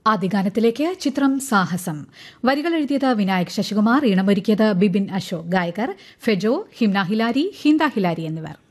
ആദ്യഗാനത്തിലേക്ക് ചിത്രം സാഹസം. വരികൾ എഴുതിയത് വിനായക് ശശികുമാർ, ഈണമൊരുക്കിയത് ബിബിൻ അശോക്. ഗായകർ ഫെജോ, ഹിംന ഹിലാരി, ഹിന്ദ ഹിലാരി എന്നിവർ.